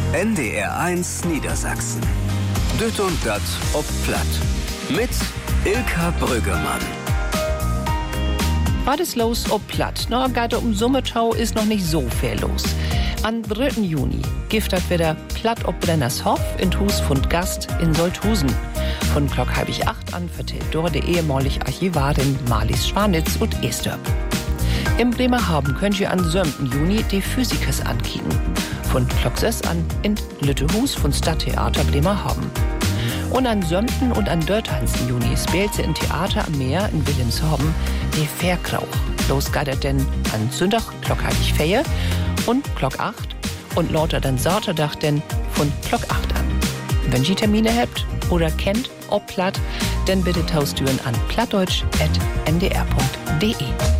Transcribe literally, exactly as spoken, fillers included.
N D R eins Niedersachsen. Düt und dat ob Platt. Mit Ilka Brüggemann. Was ist los ob Platt? Na, gerade um Sommertau ist noch nicht so viel los. Am dritten Juni giftet wieder Platt ob Brennershof in Hus von Gast in Solthusen. Von Glock halb ich acht an vertellt dort die ehemalige Archivarin Marlies Schwanitz und Esterb. Im Bremerhaven könnt ihr am siebten Juni die Physikers ankicken. Von Glock sechs an in Lüttehus von Stadttheater Bremerhaven. Und am siebten und am dreizehnten Juni spielt sie im Theater am Meer in Wilhelmshaven die Fährkrauch. Los geht es denn an Sonntag Glock halb ich vier und Glock acht und lauter dann Saterdag denn von Glock acht an. Wenn ihr Termine habt oder kennt ob Platt, dann bitte tauschtüren an plattdeutsch punkt n d r punkt d e.